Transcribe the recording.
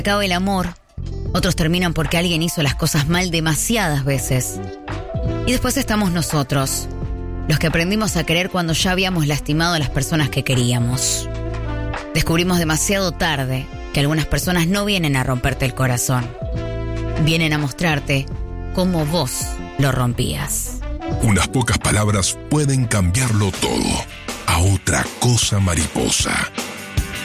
acaba el amor, otros terminan porque alguien hizo las cosas mal demasiadas veces. Y después estamos nosotros, los que aprendimos a querer cuando ya habíamos lastimado a las personas que queríamos. Descubrimos demasiado tarde que algunas personas no vienen a romperte el corazón. Vienen a mostrarte cómo vos lo rompías. Unas pocas palabras pueden cambiarlo todo. A otra cosa, mariposa.